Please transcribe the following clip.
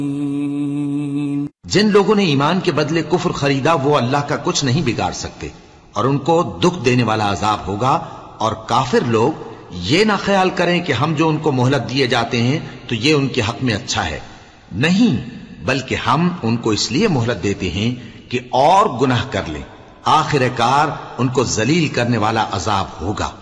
जिन लोगों ने ईमान के बदले कुफ्र खरीदा वो अल्लाह का कुछ नहीं बिगाड़ सकते और उनको दुख देने वाला अजाब होगा। और काफिर लोग ये ना ख्याल करें कि हम जो उनको मोहलत दिए जाते हैं तो ये उनके हक में अच्छा है, नहीं, बल्कि हम उनको इसलिए मोहलत देते हैं कि और गुनाह कर लें। आखिरकार उनको जलील करने वाला अजाब होगा।